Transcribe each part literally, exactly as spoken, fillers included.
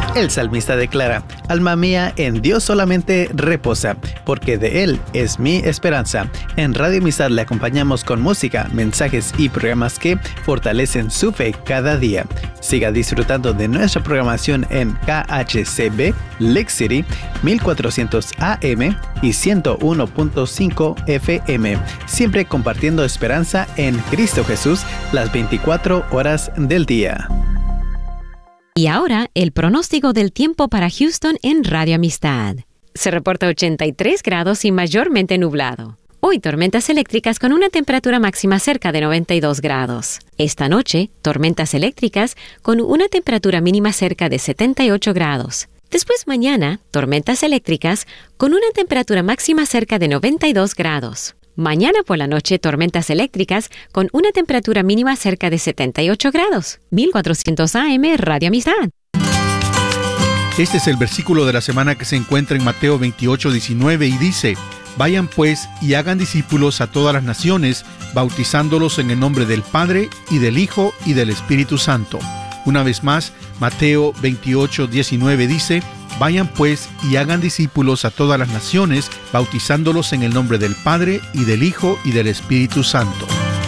El salmista declara: alma mía, en Dios solamente reposa, porque de Él es mi esperanza. En Radio Amistad le acompañamos con música, mensajes y programas que fortalecen su fe cada día. Siga disfrutando de nuestra programación en K H C B, Lake City, mil cuatrocientos A M y ciento uno punto cinco F M, siempre compartiendo esperanza en Cristo Jesús las veinticuatro horas del día. Y ahora, el pronóstico del tiempo para Houston en Radio Amistad. Se reporta ochenta y tres grados y mayormente nublado. Hoy, tormentas eléctricas con una temperatura máxima cerca de noventa y dos grados. Esta noche, tormentas eléctricas con una temperatura mínima cerca de setenta y ocho grados. Después mañana, tormentas eléctricas con una temperatura máxima cerca de noventa y dos grados. Mañana por la noche, tormentas eléctricas con una temperatura mínima cerca de setenta y ocho grados. mil cuatrocientos A M, Radio Amistad. Este es el versículo de la semana que se encuentra en Mateo veintiocho, diecinueve y dice: vayan pues y hagan discípulos a todas las naciones, bautizándolos en el nombre del Padre y del Hijo y del Espíritu Santo. Una vez más, Mateo veintiocho, diecinueve dice: vayan pues y hagan discípulos a todas las naciones, bautizándolos en el nombre del Padre y del Hijo y del Espíritu Santo.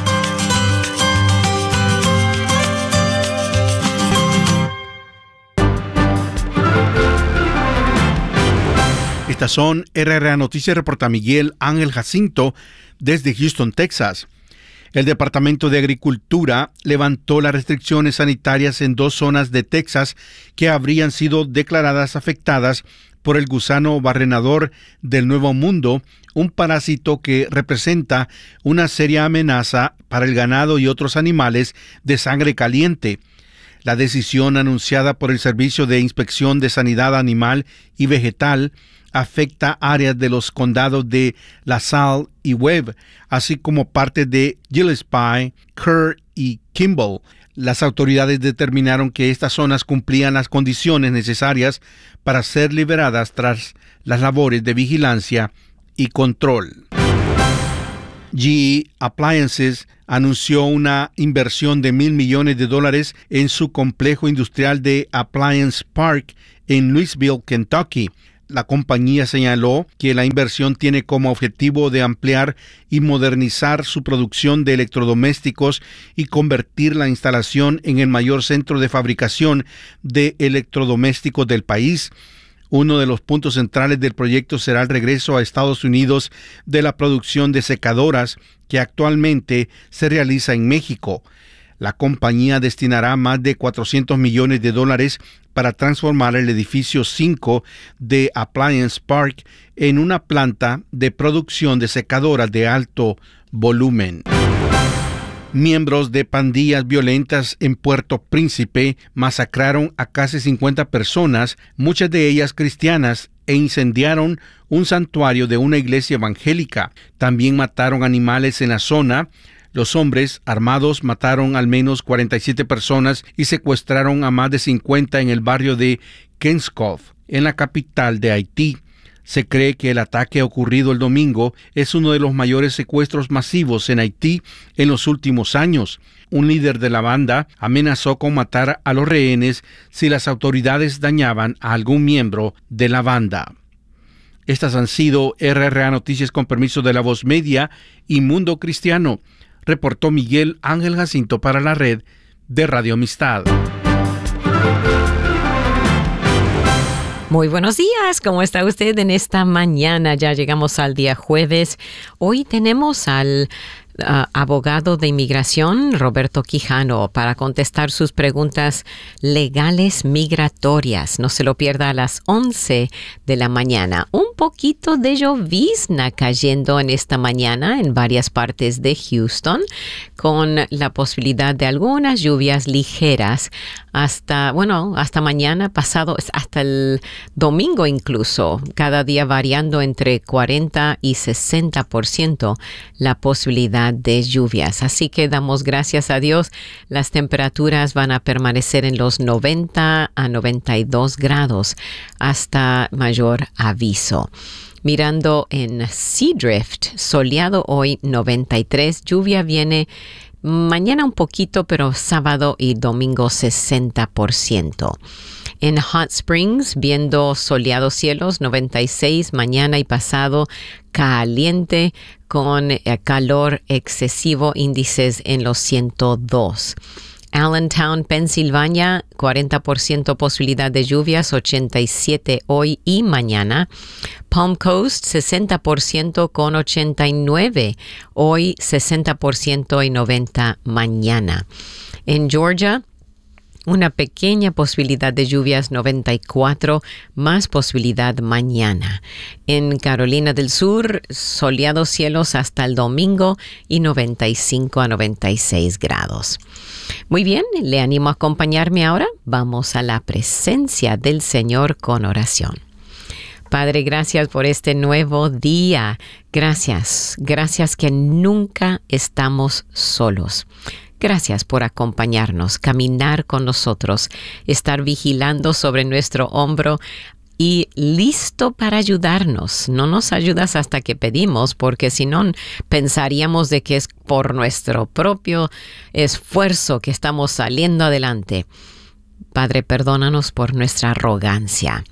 Estas son R R A Noticias, reporta Miguel Ángel Jacinto desde Houston, Texas. El Departamento de Agricultura levantó las restricciones sanitarias en dos zonas de Texas que habrían sido declaradas afectadas por el gusano barrenador del Nuevo Mundo, un parásito que representa una seria amenaza para el ganado y otros animales de sangre caliente. La decisión anunciada por el Servicio de Inspección de Sanidad Animal y Vegetal afecta áreas de los condados de LaSalle y Webb, así como parte de Gillespie, Kerr y Kimball. Las autoridades determinaron que estas zonas cumplían las condiciones necesarias para ser liberadas tras las labores de vigilancia y control. G E Appliances anunció una inversión de mil millones de dólares en su complejo industrial de Appliance Park en Louisville, Kentucky. La compañía señaló que la inversión tiene como objetivo de ampliar y modernizar su producción de electrodomésticos y convertir la instalación en el mayor centro de fabricación de electrodomésticos del país. Uno de los puntos centrales del proyecto será el regreso a Estados Unidos de la producción de secadoras que actualmente se realiza en México. La compañía destinará más de cuatrocientos millones de dólares para transformar el edificio cinco de Appliance Park en una planta de producción de secadoras de alto volumen. Miembros de pandillas violentas en Puerto Príncipe masacraron a casi cincuenta personas, muchas de ellas cristianas, e incendiaron un santuario de una iglesia evangélica. También mataron animales en la zona. Los hombres armados mataron al menos cuarenta y siete personas y secuestraron a más de cincuenta en el barrio de Kenskoff, en la capital de Haití. Se cree que el ataque ocurrido el domingo es uno de los mayores secuestros masivos en Haití en los últimos años. Un líder de la banda amenazó con matar a los rehenes si las autoridades dañaban a algún miembro de la banda. Estas han sido R R A Noticias con permiso de La Voz Media y Mundo Cristiano. Reportó Miguel Ángel Jacinto para la red de Radio Amistad. Muy buenos días, ¿cómo está usted en esta mañana? Ya llegamos al día jueves. Hoy tenemos al Uh, abogado de inmigración Roberto Quijano para contestar sus preguntas legales migratorias. No se lo pierda a las once de la mañana. Un poquito de llovizna cayendo en esta mañana en varias partes de Houston, con la posibilidad de algunas lluvias ligeras hasta, bueno, hasta mañana pasado, hasta el domingo incluso, cada día variando entre cuarenta y sesenta por ciento la posibilidad de lluvias. Así que damos gracias a Dios. Las temperaturas van a permanecer en los noventa a noventa y dos grados hasta mayor aviso. Mirando en Seadrift, soleado hoy noventa y tres, lluvia viene mañana un poquito, pero sábado y domingo sesenta por ciento. En Hot Springs, viendo soleados cielos, noventa y seis, mañana y pasado, caliente con eh, calor excesivo, índices en los ciento dos. Allentown, Pensilvania, cuarenta por ciento posibilidad de lluvias, ochenta y siete hoy y mañana. Palm Coast, sesenta por ciento con ochenta y nueve hoy, sesenta por ciento y noventa mañana. En Georgia, una pequeña posibilidad de lluvias, noventa y cuatro, más posibilidad mañana. En Carolina del Sur, soleados cielos hasta el domingo y noventa y cinco a noventa y seis grados. Muy bien, le animo a acompañarme ahora. Vamos a la presencia del Señor con oración. Padre, gracias por este nuevo día. Gracias, gracias que nunca estamos solos. Gracias por acompañarnos, caminar con nosotros, estar vigilando sobre nuestro hombro y listo para ayudarnos. No nos ayudas hasta que pedimos, porque si no, pensaríamos de que es por nuestro propio esfuerzo que estamos saliendo adelante. Padre, perdónanos por nuestra arrogancia.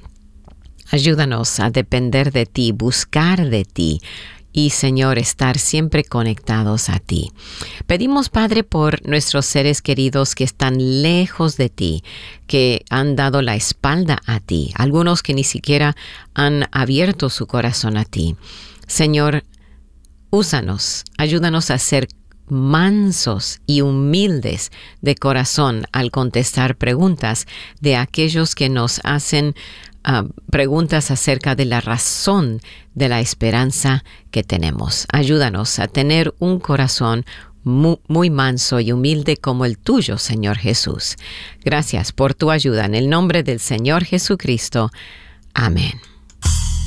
Ayúdanos a depender de ti, buscar de ti. Y, Señor, estar siempre conectados a ti. Pedimos, Padre, por nuestros seres queridos que están lejos de ti, que han dado la espalda a ti, algunos que ni siquiera han abierto su corazón a ti. Señor, úsanos, ayúdanos a ser mansos y humildes de corazón al contestar preguntas de aquellos que nos hacen Uh, preguntas acerca de la razón de la esperanza que tenemos. Ayúdanos a tener un corazón muy, muy manso y humilde como el tuyo, Señor Jesús. Gracias por tu ayuda en el nombre del Señor Jesucristo. Amén.